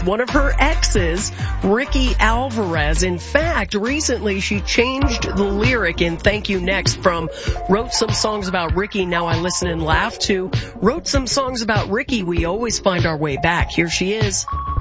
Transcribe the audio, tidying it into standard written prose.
with one of her exes, Ricky Alvarez. In fact, recently she changed the lyric in Thank You Next from wrote some songs about Ricky, now I listen and laugh, to wrote some songs about Ricky, we always find our way back. Here she is.